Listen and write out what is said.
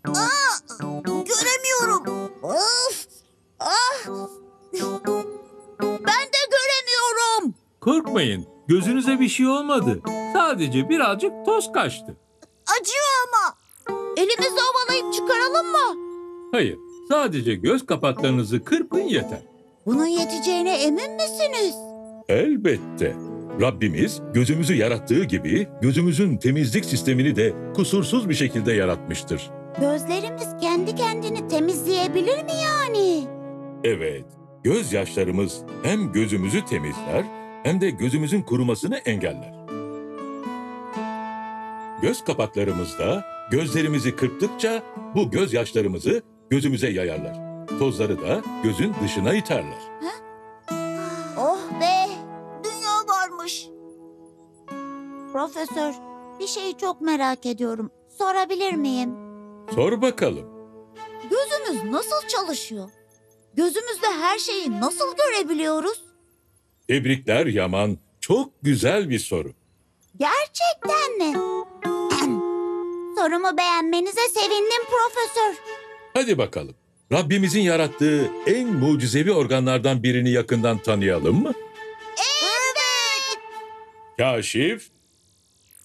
Göremiyorum. Of! Ah! Ben de göremiyorum. Korkmayın, gözünüze bir şey olmadı. Sadece birazcık toz kaçtı. Acıyor ama. Elimizi ovalayıp çıkaralım mı? Hayır, sadece göz kapaklarınızı kırpın yeter. Bunun yeteceğine emin misiniz? Elbette. Rabbimiz gözümüzü yarattığı gibi gözümüzün temizlik sistemini de kusursuz bir şekilde yaratmıştır. Gözlerimiz kendi kendini temizleyebilir mi yani? Evet, gözyaşlarımız hem gözümüzü temizler hem de gözümüzün kurumasını engeller. Göz kapaklarımızda gözlerimizi kırptıkça bu gözyaşlarımızı gözümüze yayarlar. Tozları da gözün dışına iterler. Oh be! Dünya varmış. Profesör, bir şeyi çok merak ediyorum. Sorabilir miyim? Sor bakalım. Gözümüz nasıl çalışıyor? Gözümüzle her şeyi nasıl görebiliyoruz? Tebrikler Yaman. Çok güzel bir soru. Gerçekten mi? Sorumu beğenmenize sevindim profesör. Hadi bakalım. Rabbimizin yarattığı en mucizevi organlardan birini yakından tanıyalım mı? Evet. Kaşif